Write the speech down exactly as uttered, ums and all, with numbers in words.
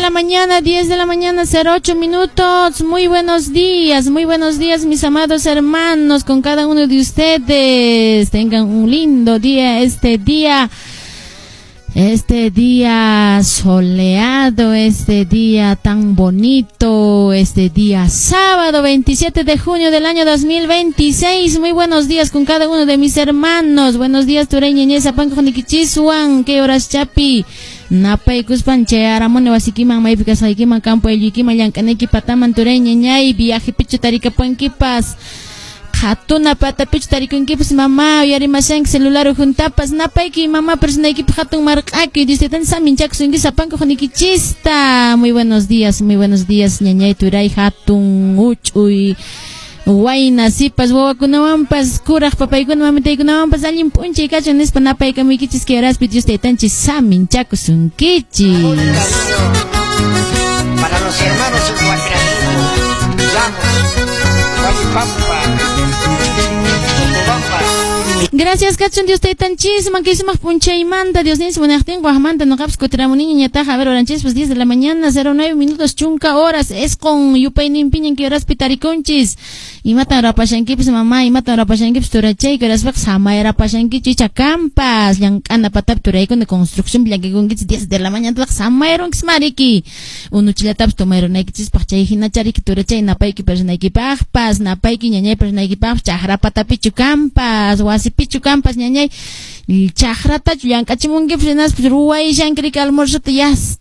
la mañana, diez de la mañana, cero ocho minutos. Muy buenos días, muy buenos días, mis amados hermanos, con cada uno de ustedes. Tengan un lindo día este día. Este día soleado, este día tan bonito, este día sábado veintisiete de junio del año dos mil veintiséis. Muy buenos días con cada uno de mis hermanos. Buenos días, Turey Ñeñez, Panco Joniquichisuan, ¿qué horas chapi? Napay Cuspanche, Aramone Wasikiman, Maipicas Haikiman, Campo Ellikiman, Yankaneki Pataman, Turey Ñeñay, Viaje Pichu Tarika Panquipas. Hatuna pata pich tarikunkipas mamá yarimashank celular juntapas napayki mamá personayki hatun marqaki dice tan saminchak sungi sapanko jonikichista. Muy buenos días, muy buenos días ñañay turay hatun uchuy wayna sipas wawakunawanpas kuraq papaykuna mamitaykunawanpas allin p'unchay kachun nispa napaykamuykichisq yaraspi Dios taytanchis saminchakusunkichis. Para los hermanos en Huacraquino, Guayipampa. Gracias, Cachon, Dios te tan chisma, que hicimos puncha y manda, Dios niño, bueno, tengo a manda, no caps, cotramunin, y ataja, a ver, oranches, pues diez de la mañana, cero nueve minutos, chunca horas, es con Yupainin Piñen, que horas pitariconchis, y matan rapashanki, pues mamá, y matan rapashanki, pues turachay, que horas vax, ama, era pashanki, chicha campas, yang anda patap turay con de construcción, blanque con gits, diez de la mañana, vax, ama, era un xmariki, un uchilataps, tomaron, ekis, pachay, hinachari, que turachay, napaiki, personaiki, pajpas, napaiki, ñañay, personaiki, paj, chahra, patapichu campas, wasipi, Chucampas ñañay chajrata chuyankachimunki frenas ruway shankrik almuerzo te yas